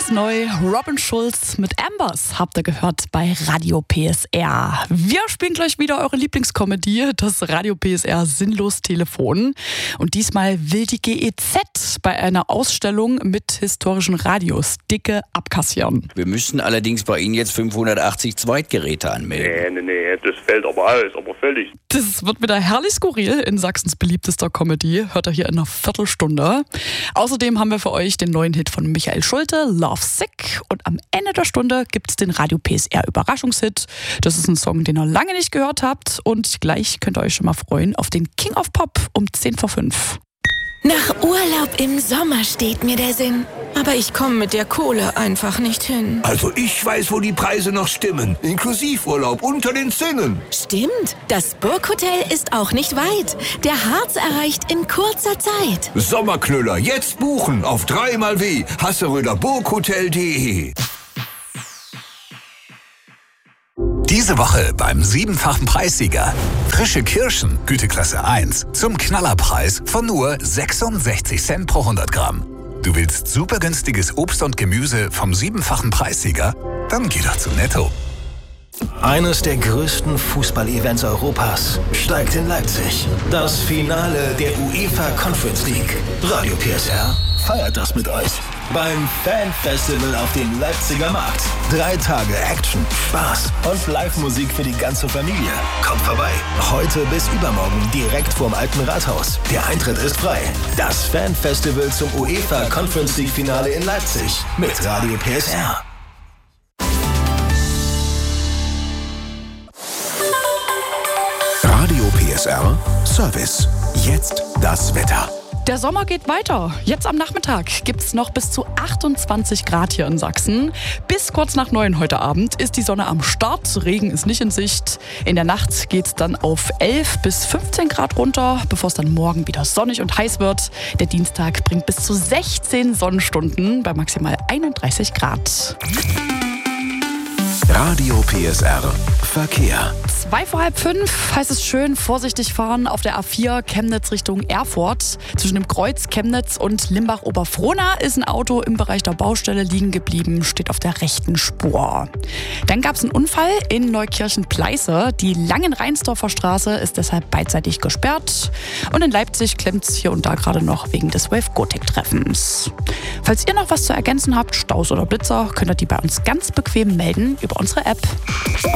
Ganz neu, Robin Schulz mit Ambers habt ihr gehört bei Radio PSR. Wir spielen gleich wieder eure Lieblingskomödie, das Radio PSR Sinnlos Telefon. Und diesmal will die GEZ bei einer Ausstellung mit historischen Radios dicke abkassieren. Wir müssen allerdings bei Ihnen jetzt 580 Zweitgeräte anmelden. Nee, das fällt aber aus, aber völlig. Das wird wieder herrlich skurril in Sachsens beliebtester Comedy. Hört ihr hier in einer Viertelstunde. Außerdem haben wir für euch den neuen Hit von Michael Schulte, Love Sick. Und am Ende der Stunde gibt es den Radio PSR Überraschungshit. Das ist ein Song, den ihr lange nicht gehört habt. Und gleich könnt ihr euch schon mal freuen auf den King of Pop um 10:05. Nach Urlaub im Sommer steht mir der Sinn. Aber ich komme mit der Kohle einfach nicht hin. Also ich weiß, wo die Preise noch stimmen. Inklusivurlaub unter den Zinnen. Stimmt, das Burghotel ist auch nicht weit. Der Harz erreicht in kurzer Zeit. Sommerknüller, jetzt buchen auf 3xw hasseröderburghotel.de. Diese Woche beim 7-fachen Preissieger. Frische Kirschen, Güteklasse 1, zum Knallerpreis von nur 66 Cent pro 100 Gramm. Du willst super günstiges Obst und Gemüse vom 7-fachen Preissieger? Dann geh doch zu Netto. Eines der größten Fußball-Events Europas steigt in Leipzig. Das Finale der UEFA Conference League. Radio PSR feiert das mit euch. Beim Fanfestival auf dem Leipziger Markt. 3 Tage Action, Spaß und Live-Musik für die ganze Familie. Kommt vorbei. Heute bis übermorgen direkt vorm Alten Rathaus. Der Eintritt ist frei. Das Fanfestival zum UEFA Conference League Finale in Leipzig. Mit Radio PSR. Radio PSR Service. Jetzt das Wetter. Der Sommer geht weiter. Jetzt am Nachmittag gibt es noch bis zu 28 Grad hier in Sachsen. Bis kurz nach 9 heute Abend ist die Sonne am Start. Regen ist nicht in Sicht. In der Nacht geht es dann auf 11 bis 15 Grad runter, bevor es dann morgen wieder sonnig und heiß wird. Der Dienstag bringt bis zu 16 Sonnenstunden bei maximal 31 Grad. Radio PSR Verkehr. 5:45 heißt es schön vorsichtig fahren auf der A4 Chemnitz Richtung Erfurt. Zwischen dem Kreuz Chemnitz und Limbach-Oberfrohna ist ein Auto im Bereich der Baustelle liegen geblieben, steht auf der rechten Spur. Dann gab es einen Unfall in Neukirchen-Pleiße. Die Langenreinsdorfer Straße ist deshalb beidseitig gesperrt. Und in Leipzig klemmt es hier und da gerade noch wegen des Wave-Gothic-Treffens. Falls ihr noch was zu ergänzen habt, Staus oder Blitzer, könnt ihr die bei uns ganz bequem melden über unsere App.